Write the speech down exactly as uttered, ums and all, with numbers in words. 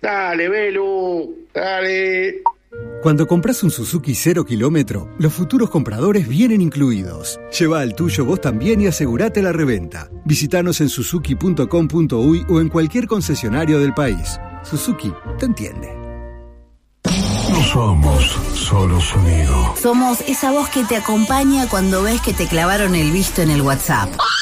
Dale, Belu, dale. Cuando compras un Suzuki cero kilómetro, los futuros compradores vienen incluidos. Lleva el tuyo vos también y asegurate la reventa. Visítanos en suzuki punto com punto uy o en cualquier concesionario del país. Suzuki te entiende. No somos solo sonido. Somos esa voz que te acompaña cuando ves que te clavaron el visto en el WhatsApp.